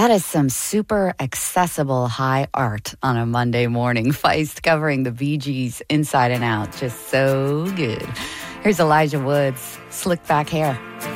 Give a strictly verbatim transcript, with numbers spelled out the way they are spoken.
That is some super accessible high art on a Monday morning. Feist covering the Bee Gees inside and out. Just so good. Here's Elijah Woods, Slick Back Hair.